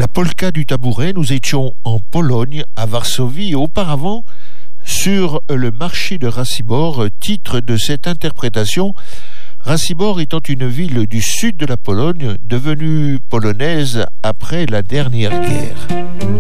La polka du tabouret, nous étions en Pologne, à Varsovie, et auparavant sur le marché de Racibor, titre de cette interprétation, Racibor étant une ville du sud de la Pologne, devenue polonaise après la dernière guerre.